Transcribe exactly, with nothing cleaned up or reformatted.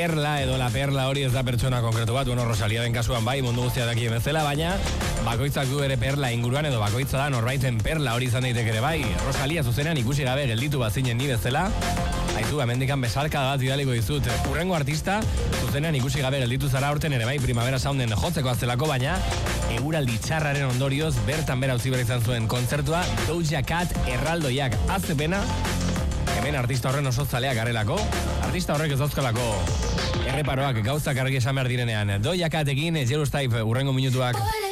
perla edo la perla hori ez da pertsona konkretu bat, bueno, Rosalia den kasuan bai, mundu guztia daki bezala, baina bakoitzak du ere perla inguruan edo bakoitza da norbaiten perla hori izan daiteke ere bai. Rosalia zuzenean ikusi gabe gelditu bazinen ni bezala, aizu, hemendikan besarka bat idaliko dizut. Urrengo artista, zuzenean ikusi gabe gelditu zara aurten ere bai, Primavera Sounden jotzeko aztelako, baina eguraldi txarraren ondorioz bertan bera utzi behar izan zuen kontzertua Doja Cat erraldoiak. Azepena, hemen artista horren oso zaleak garelako, artista horrek ez dauzkalako erreparoak gauzak argi esan behar direnean. Doja Catekin, Jealous Type, urrengo minutuak.